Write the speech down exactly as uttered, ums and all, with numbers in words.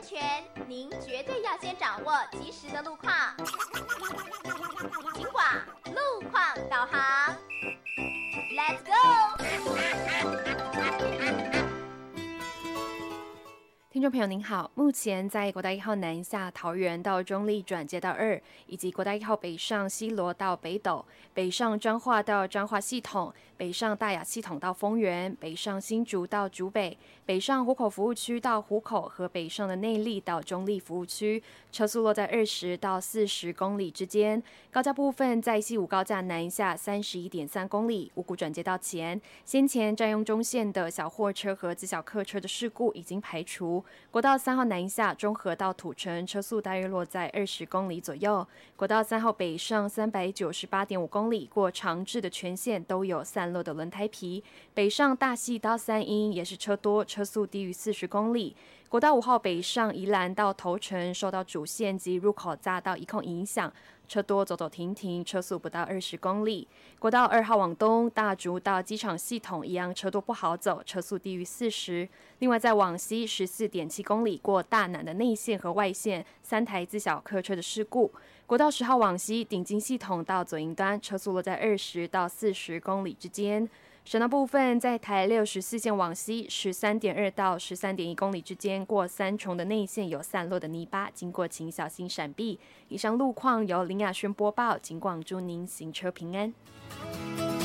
全，您绝对要先掌握及时的路况。警广路况导航 ，Let's go！ 听众朋友您好，目前在国道一号南下桃园到中立转接道二，以及国道一号北上西螺到北斗，北上彰化到彰化系统，北上大雅系统到丰原，北上新竹到竹北，北上湖口服务区到湖口和北上的内壢到中立服务区，车速落在二十到四十公里之间。高架部分在西武高架南下三十一点三公里，五股转接道前，先前占用中线的小货车和自小客车的事故已经排除。国道三号南下中和到土城，车速大约落在二十公里左右。国道三号北上三百九十八点五公里，过长治的全线都有散落的轮胎皮。北上大溪到三鶯也是车多，车速低于四十公里。国道五号北上宜兰到头城，受到主线及入口匝道一控影响，车多走走停停，车速不到二十公里。国道二号往东，大竹到机场系统一样车多不好走，车速低于四十。另外在往西十四点七公里，过大南的内线和外线三台自小客车的事故。国道十号往西，顶金系统到左营端，车速落在二十到四十公里之间。省道部分，在台六十四线往西十三点二到十三点一公里之间，过三重的内线有散落的泥巴，经过请小心闪避。以上路况由林雅轩播报，警广祝您行车平安。